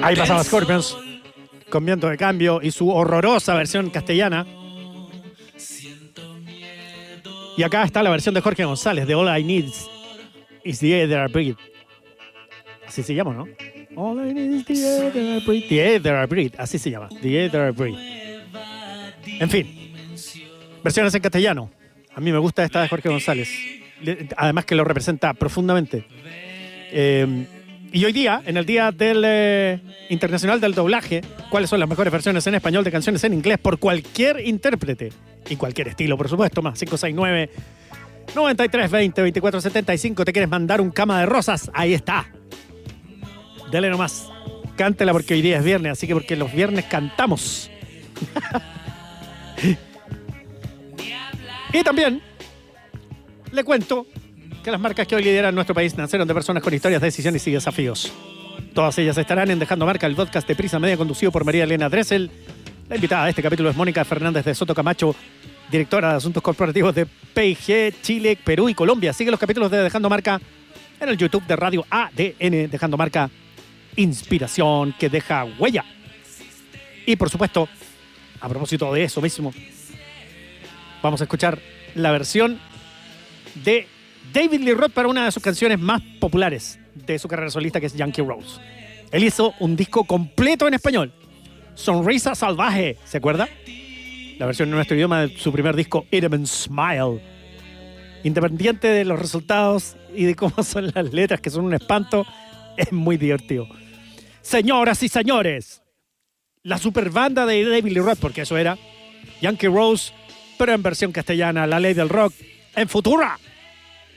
Ahí pasaba Scorpions con Viento de Cambio y su horrorosa versión castellana. Y acá está la versión de Jorge González de All I Need Is the Air That I Breathe. Así se llama, ¿no? All I need is the air that I breathe. The air that I breathe. Así se llama. The air that I breathe. En fin. Versiones en castellano. A mí me gusta esta de Jorge González. Además que lo representa profundamente. Y hoy día, en el Día del Internacional del Doblaje, ¿cuáles son las mejores versiones en español de canciones en inglés por cualquier intérprete? Y cualquier estilo, por supuesto. Más 569 9320 2475. ¿Te quieres mandar un cama de rosas? Ahí está. Dale nomás. Cántela porque hoy día es viernes, así que porque los viernes cantamos. Y también le cuento que las marcas que hoy lideran nuestro país nacieron de personas con historias, decisiones y desafíos. Todas ellas estarán en Dejando Marca, el podcast de Prisa Media conducido por María Elena Dressel. La invitada de este capítulo es Mónica Fernández de Soto Camacho, directora de Asuntos Corporativos de P&G, Chile, Perú y Colombia. Sigue los capítulos de Dejando Marca en el YouTube de Radio ADN, Dejando Marca, inspiración que deja huella. Y por supuesto, a propósito de eso mismo, vamos a escuchar la versión de David Lee Roth para una de sus canciones más populares de su carrera solista, que es Yankee Rose. Él hizo un disco completo en español, Sonrisa Salvaje, ¿se acuerda? La versión en nuestro idioma de su primer disco, Edmund Smile. Independiente de los resultados y de cómo son las letras, que son un espanto, es muy divertido. Señoras y señores, la superbanda de David Lee Roth, porque eso era Yankee Rose, pero en versión castellana, la ley del rock, en Futura.